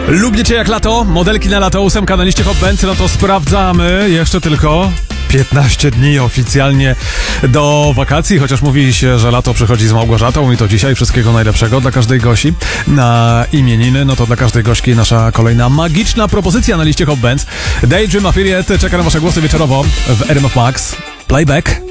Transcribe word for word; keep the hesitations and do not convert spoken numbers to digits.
Lubicie jak lato? Modelki na lato, ósemka na liście Hot Bands, no to sprawdzamy jeszcze tylko piętnaście dni oficjalnie do wakacji, chociaż mówi się, że lato przychodzi z Małgorzatą i to dzisiaj. Wszystkiego najlepszego dla każdej Gosi na imieniny. No to dla każdej Gośki nasza kolejna magiczna propozycja na liście Hot Bands. Daydream Affiliate czeka na wasze głosy wieczorowo w R M F Max. Playback.